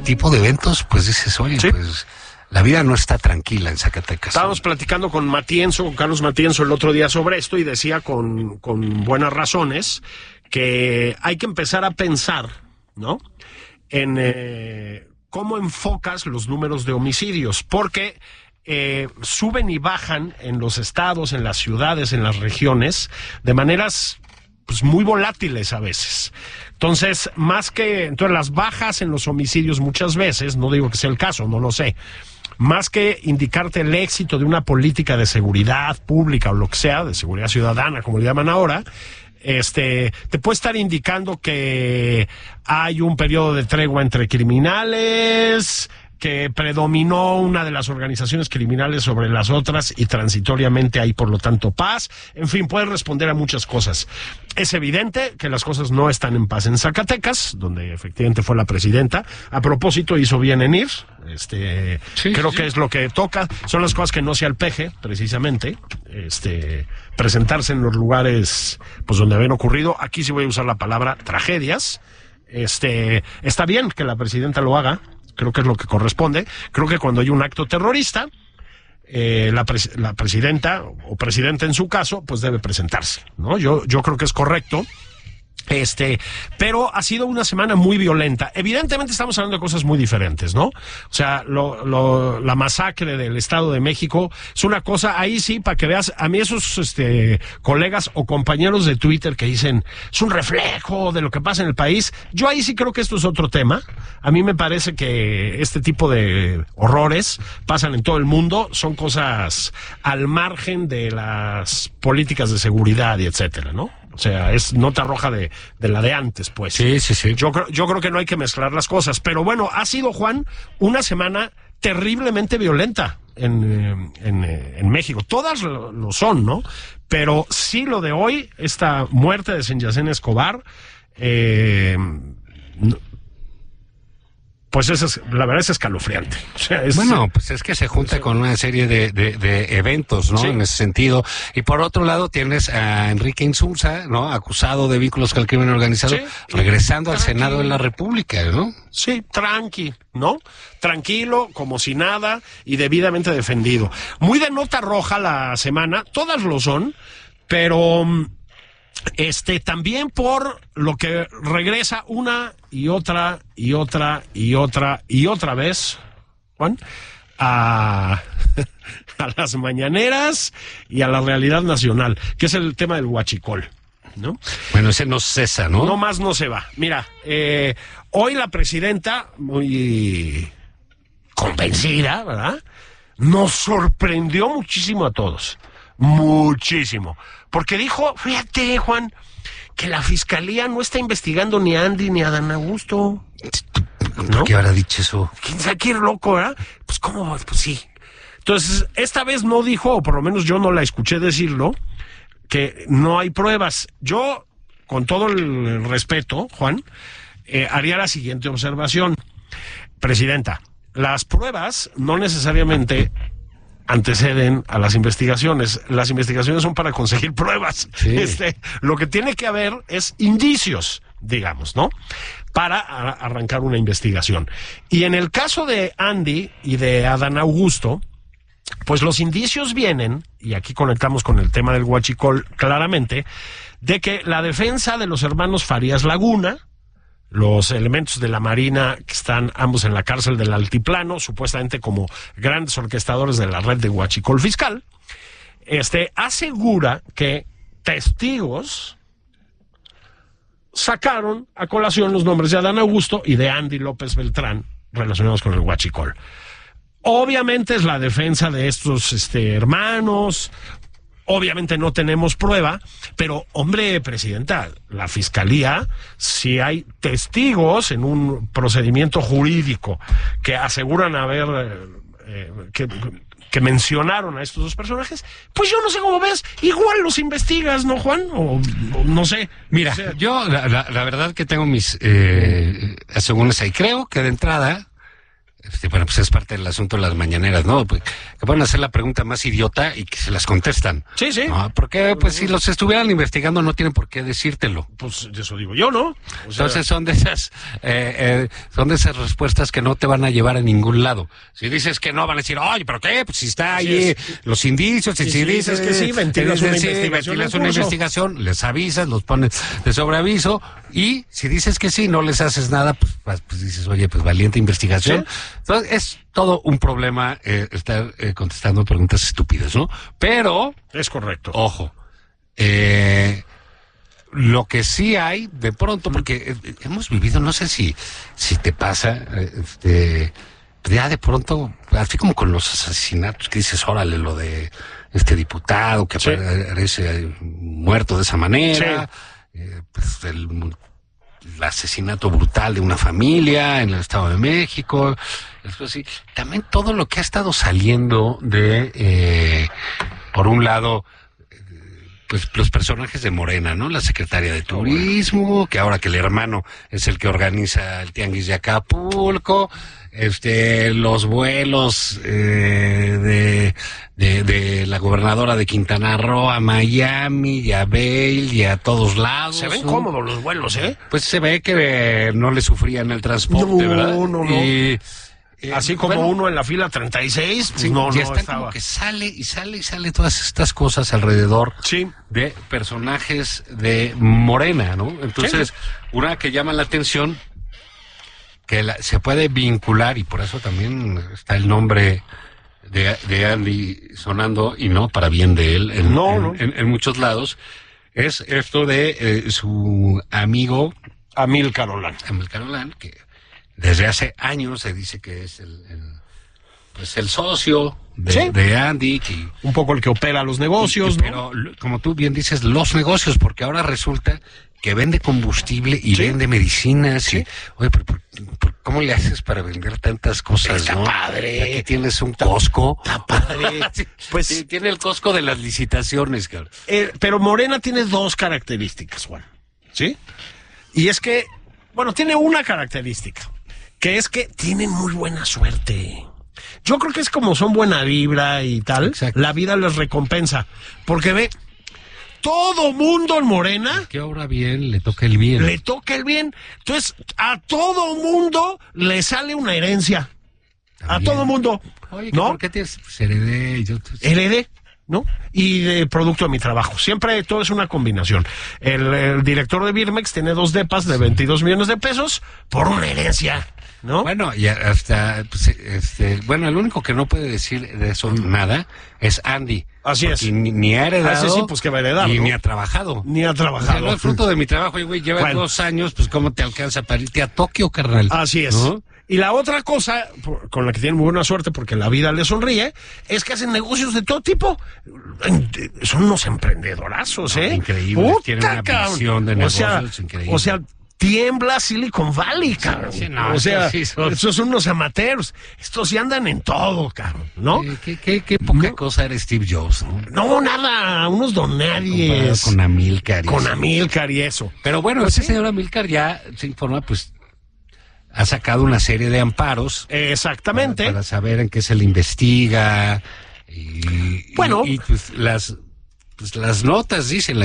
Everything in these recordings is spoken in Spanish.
tipo de eventos, pues dices, oye, ¿sí? Pues la vida no está tranquila en Zacatecas. Estábamos platicando con Carlos Matienzo el otro día sobre esto y decía con buenas razones que hay que empezar a pensar, ¿no?, en cómo enfocas los números de homicidios, porque suben y bajan en los estados, en las ciudades, en las regiones, de maneras pues muy volátiles a veces. Entonces, las bajas en los homicidios muchas veces, no digo que sea el caso, no lo sé, más que indicarte el éxito de una política de seguridad pública o lo que sea, de seguridad ciudadana, como le llaman ahora, te puede estar indicando que hay un periodo de tregua entre criminales, que predominó una de las organizaciones criminales sobre las otras y transitoriamente hay por lo tanto paz. En fin, puede responder a muchas cosas. Es evidente que las cosas no están en paz en Zacatecas, donde efectivamente fue la presidenta. A propósito, hizo bien en ir. Creo que es lo que toca. Son las cosas que no se alpeje, precisamente. Presentarse en los lugares pues donde habían ocurrido. Aquí sí voy a usar la palabra tragedias. Está bien que la presidenta lo haga. Creo que es lo que corresponde. Creo que cuando hay un acto terrorista, la presidenta o presidente en su caso, pues debe presentarse, ¿no? Yo creo que es correcto. Pero ha sido una semana muy violenta. Evidentemente estamos hablando de cosas muy diferentes, ¿no? O sea, la masacre del Estado de México es una cosa, ahí sí, para que veas, a mí esos colegas o compañeros de Twitter que dicen, es un reflejo de lo que pasa en el país, yo ahí sí creo que esto es otro tema. A mí me parece que este tipo de horrores pasan en todo el mundo, son cosas al margen de las políticas de seguridad y etcétera, ¿no? O sea, es nota roja de la de antes, pues. Sí. Yo creo que no hay que mezclar las cosas. Pero bueno, ha sido, Juan, una semana terriblemente violenta en México. Todas lo son, ¿no? Pero sí lo de hoy, esta muerte de Senyacén Escobar, pues la verdad es escalofriante. O sea, pues es que se junta con una serie de eventos, ¿no? Sí. En ese sentido. Y por otro lado tienes a Enrique Insunza, ¿no? Acusado de vínculos con el crimen organizado, sí, regresando al Senado de la República, ¿no? Sí, ¿no? Tranquilo, como si nada, y debidamente defendido. Muy de nota roja la semana, todas lo son, pero también por lo que regresa una y otra vez, Juan, a las mañaneras y a la realidad nacional, que es el tema del huachicol, ¿no? Bueno, ese no cesa, ¿no? No más no se va. Mira, hoy la presidenta, muy convencida, ¿verdad?, nos sorprendió muchísimo a todos. Muchísimo. Porque dijo, fíjate, Juan, que la fiscalía no está investigando ni a Andy ni a Dan Augusto. ¿Por qué habrá dicho eso? ¿Quién sabe qué loco, verdad? Pues, ¿cómo? Pues sí. Entonces, esta vez no dijo, o por lo menos yo no la escuché decirlo, que no hay pruebas. Yo, con todo el respeto, Juan, haría la siguiente observación. Presidenta, las pruebas no necesariamente anteceden a las investigaciones. Las investigaciones son para conseguir pruebas. Sí. Lo que tiene que haber es indicios, digamos, ¿no?, para arrancar una investigación. Y en el caso de Andy y de Adán Augusto, pues los indicios vienen, y aquí conectamos con el tema del huachicol claramente, de que la defensa de los hermanos Farías Laguna, los elementos de la Marina que están ambos en la cárcel del Altiplano, supuestamente como grandes orquestadores de la red de huachicol fiscal, asegura que testigos sacaron a colación los nombres de Adán Augusto y de Andy López Beltrán relacionados con el huachicol. Obviamente es la defensa de estos hermanos. Obviamente no tenemos prueba, pero, hombre, presidenta, la fiscalía, si hay testigos en un procedimiento jurídico que aseguran haber, que mencionaron a estos dos personajes, pues yo no sé cómo ves, igual los investigas, ¿no, Juan? O no sé. Mira, yo la verdad que tengo mis asegúnes ahí. Creo que de entrada bueno, pues es parte del asunto de las mañaneras, ¿no? Pues, que van a hacer la pregunta más idiota y que se las contestan. Sí, sí. ¿No? Porque, pues, si los estuvieran investigando, no tienen por qué decírtelo. Pues eso digo yo, ¿no? O sea, entonces son de esas respuestas que no te van a llevar a ningún lado. Si dices que no, van a decir, oye, ¿pero qué? Pues si está ahí los indicios, y si dices que sí, ventilas una investigación, les avisas, los pones de sobreaviso, y si dices que sí, no les haces nada, pues dices, oye, pues valiente investigación. ¿Sí? Entonces, es todo un problema estar contestando preguntas estúpidas, ¿no? Pero... Es correcto. Ojo. Lo que sí hay, de pronto, porque hemos vivido, no sé si te pasa, ya de pronto, así como con los asesinatos, que dices, órale, lo de este diputado que aparece muerto de esa manera, pues el asesinato brutal de una familia en el Estado de México, sí. También todo lo que ha estado saliendo de, por un lado, pues los personajes de Morena, ¿no? La secretaria de Turismo, que ahora que el hermano es el que organiza el Tianguis de Acapulco, los vuelos de la gobernadora de Quintana Roo a Miami y a Vail y a todos lados. Se ven cómodos los vuelos, ¿eh? Pues se ve que no le sufrían el transporte, ¿verdad? No. Y así como uno en la fila 36, pues no estaba. Como que sale todas estas cosas alrededor de personajes de Morena, ¿no? Entonces, una que llama la atención, que se puede vincular, y por eso también está el nombre de Andy sonando, y no para bien de él, en muchos lados, es esto de su amigo Amílcar Olán, que desde hace años se dice que es el socio de Andy, que un poco el que opera los negocios, ¿no? Pero como tú bien dices, los negocios, porque ahora resulta que vende combustible y vende medicinas. Sí. Y, oye, pero ¿cómo le haces para vender tantas cosas? Está padre. Aquí tienes un Costco. Está padre. Pues sí, tiene el Costco de las licitaciones, cabrón. Pero Morena tiene dos características, Juan. ¿Sí? Y es que, tiene una característica, que es que tienen muy buena suerte. Yo creo que es como son buena vibra y tal, exacto, la vida les recompensa. Porque ve, todo mundo en Morena... Que ahora bien, le toca el bien. Le toca el bien. Entonces, a todo mundo le sale una herencia. También. A todo mundo. Oye, ¿no? ¿por qué tienes? Pues heredé. Heredé, ¿no? Y de producto de mi trabajo. Siempre todo es una combinación. El director de Birmex tiene 2 depas de 22 millones de pesos por una herencia, ¿no? Bueno, y hasta, pues, el único que no puede decir de eso nada es Andy. Así es. Ni ha heredado. Sí, pues que va a heredar, y ¿no? ni ha trabajado. Ni ha trabajado. O sea, no es fruto de mi trabajo, güey, lleva 2 años, pues ¿cómo te alcanza para irte a Tokio, carnal? Así es. ¿No? Y la otra cosa, con la que tienen muy buena suerte porque la vida les sonríe, es que hacen negocios de todo tipo. Son unos emprendedorazos, ¿eh? Increíble. Tienen una visión de negocios increíble. O sea, tiembla Silicon Valley, cabrón. Sí, no, o sea, estos son unos amateurs. Estos sí andan en todo, cabrón, ¿no? Qué poca cosa era Steve Jobs, ¿no? No, nada, unos donadies. Con Amílcar. Con Amílcar y eso. Pero bueno, pues señor Amílcar ya se informa, pues, ha sacado una serie de amparos. Exactamente. Para saber en qué se le investiga. Y pues las notas dicen,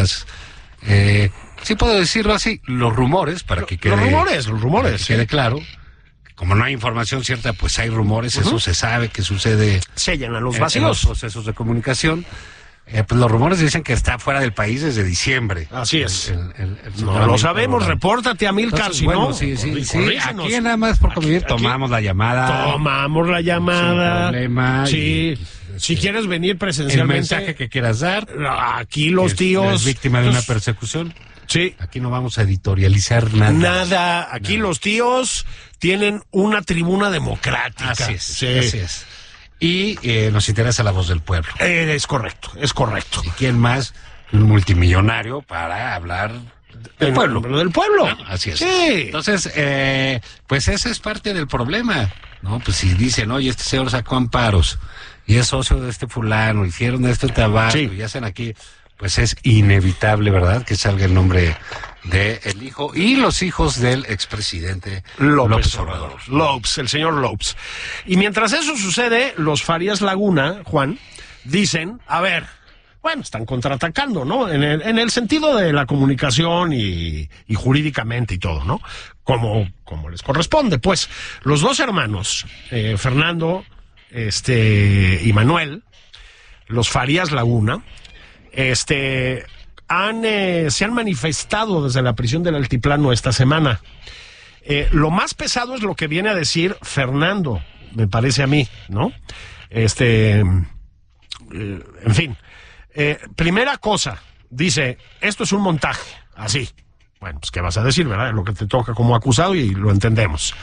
sí puedo decirlo así, los rumores, para que quede... Los rumores. Que quede claro. Como no hay información cierta, pues hay rumores, eso se sabe que sucede... Se llenan los vacíos. En los procesos de comunicación. Pues los rumores dicen que está fuera del país desde diciembre. Así es. No lo sabemos, repórtate a Amílcar, si no. Sí, aquí nada más por convivir tomamos la llamada. Tomamos la llamada. Sin problema. Sí. Si quieres venir presencialmente. El mensaje que quieras dar. Aquí los tíos. ¿Es víctima de una persecución? Sí. Aquí no vamos a editorializar nada. Nada. Aquí los tíos tienen una tribuna democrática. Así es. Sí. Así es. Y nos interesa la voz del pueblo. Es correcto. ¿Y quién más? Un multimillonario para hablar del pueblo. Del pueblo. ¿No? Así es. Sí. Entonces, pues ese es parte del problema, ¿no? Pues si dicen, oye, este señor sacó amparos y es socio de este fulano, hicieron esto en Tabasco y hacen aquí pues es inevitable, ¿verdad?, que salga el nombre de el hijo y los hijos del expresidente López Obrador. López, el señor López. Y mientras eso sucede, los Farías Laguna, Juan, dicen, a ver, bueno, están contraatacando, ¿no? En el sentido de la comunicación y jurídicamente y todo, ¿no? Como les corresponde. Pues, los dos hermanos, Fernando, y Manuel, los Farías Laguna, se han manifestado desde la prisión del Altiplano esta semana. Lo más pesado es lo que viene a decir Fernando, me parece a mí, ¿no? En fin. Primera cosa, dice, esto es un montaje, así. Bueno, pues qué vas a decir, ¿verdad? Lo que te toca como acusado y lo entendemos.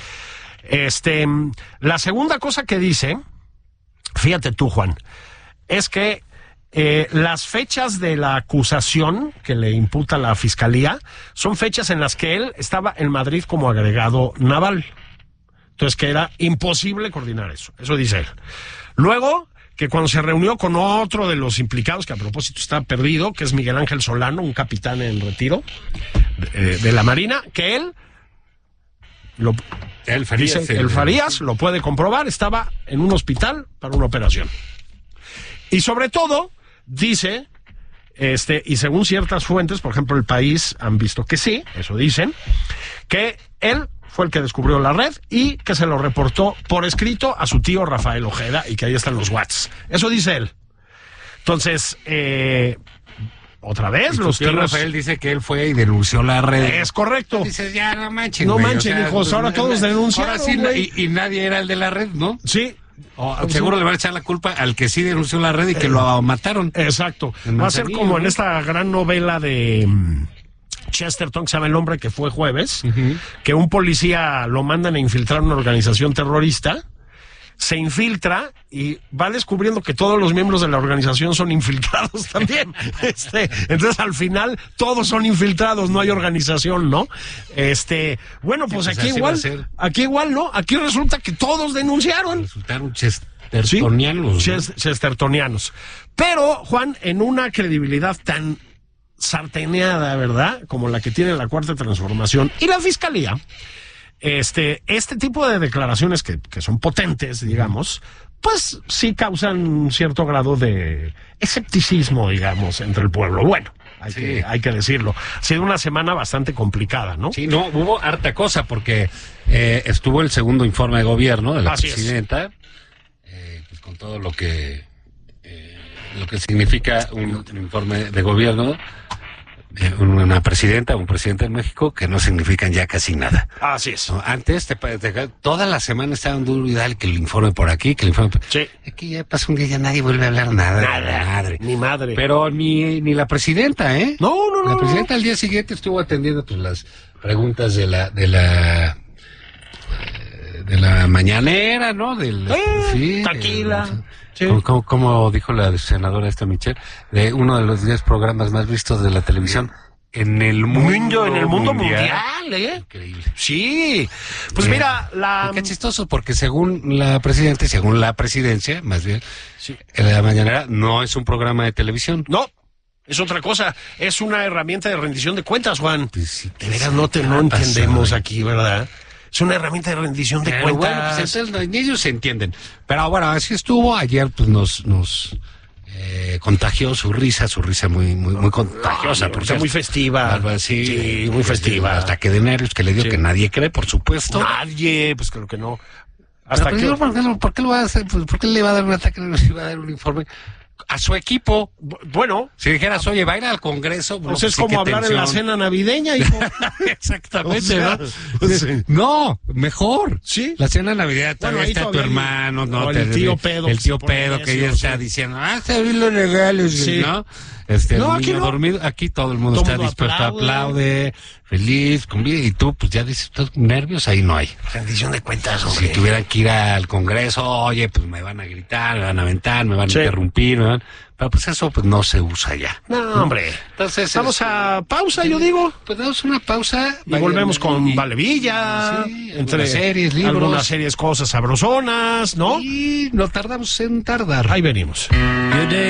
La segunda cosa que dice, fíjate tú, Juan, es que las fechas de la acusación que le imputa la fiscalía son fechas en las que él estaba en Madrid como agregado naval. Entonces, que era imposible coordinar eso. Eso dice él. Luego, que cuando se reunió con otro de los implicados, que a propósito está perdido, que es Miguel Ángel Solano, un capitán en retiro de la Marina, que el Farías lo puede comprobar, estaba en un hospital para una operación. Y sobre todo, dice, y según ciertas fuentes, por ejemplo, El País, han visto que sí, eso dicen, que él fue el que descubrió la red y que se lo reportó por escrito a su tío Rafael Ojeda y que ahí están los WhatsApp. Eso dice él. Entonces, otra vez, los tíos... Rafael dice que él fue y denunció la red. Es correcto. Dices, ya, no manchen, no manchen, hijos, ahora todos denunciaron, ahora sí, y nadie era el de la red, ¿no? Sí. Seguro le van a echar la culpa al que sí denunció la red y que lo mataron. Exacto. Va a ser como en esta gran novela de Chesterton, que se llama El hombre que fue jueves, que un policía lo mandan a infiltrar una organización terrorista, se infiltra y va descubriendo que todos los miembros de la organización son infiltrados también. Entonces al final todos son infiltrados, no hay organización, ¿no? Bueno, pues aquí igual, ¿no? Aquí resulta que todos denunciaron. Resultaron chestertonianos. Sí, chestertonianos. Pero, Juan, en una credibilidad tan sarteneada, ¿verdad?, como la que tiene la Cuarta Transformación y la Fiscalía, este tipo de declaraciones que son potentes, digamos, pues sí causan cierto grado de escepticismo, digamos, entre el pueblo. Bueno, hay que decirlo. Ha sido una semana bastante complicada, ¿no? Sí, no, hubo harta cosa porque estuvo el segundo informe de gobierno de la presidenta, pues con todo lo que significa un informe de gobierno. Una presidenta, un presidente en México, que no significan ya casi nada. Así es. ¿No? Antes, toda la semana estaban duro y dale que el informe por aquí, que el informe... Sí. Aquí ya pasa un día, ya nadie vuelve a hablar nada. Madre. Ni madre. Pero ni la presidenta, ¿eh? No. La presidenta al día siguiente estuvo atendiendo pues las preguntas de la mañanera, ¿no? Tranquila. Sí. Como dijo la senadora Michelle, de uno de los 10 programas más vistos de la televisión en el mundo mundial, ¿eh? Increíble. Sí. Pues mira, qué chistoso, porque según la presidenta y según la presidencia, más bien, la mañanera no es un programa de televisión. No. Es otra cosa, es una herramienta de rendición de cuentas, Juan. Pues sí, de veras no entendemos aquí, ¿verdad? Es una herramienta de rendición de cuentas. Bueno, pues entonces ni ellos se entienden. Pero bueno, así estuvo. Ayer pues nos contagió su risa muy contagiosa. Porque muy festiva. Sí, muy festiva. Ataque de nervios que le dio que nadie cree, por supuesto. Nadie, pues creo que no. ¿Por qué lo va a hacer? ¿Por qué le va a dar un ataque de nervios y va a dar un informe a su equipo? Bueno, si dijeras, oye, va a ir al Congreso, pues es como hablar en la cena navideña, hijo. Exactamente, ¿no? Mejor. Sí. La cena navideña todavía está tu hermano, ¿no? El tío pedo. El tío pedo que ya está diciendo, se abren los regalos, ¿no? El niño dormido, aquí todo el mundo está dispuesto, aplaude, feliz, convive, y tú, pues ya dices, nervios, ahí no hay. Rendición de cuentas, hombre. Si tuvieran que ir al Congreso, oye, pues me van a gritar, me van a aventar, me van a interrumpir, pero pues eso pues no se usa ya. No, hombre. Entonces, vamos a pausa, yo digo. Pues damos una pausa. Y volvemos con Valevilla, entre series, libros. Algunas series, cosas sabrosonas, ¿no? Y no tardamos en tardar. Ahí venimos.